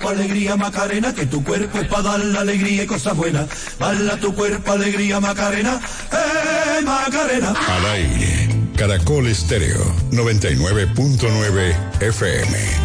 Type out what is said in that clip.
cuerpo alegría Macarena, que tu cuerpo es para dar la alegría y cosas buenas. Baila tu cuerpo alegría Macarena, Macarena. Al aire, Caracol Estéreo, 99.9 FM.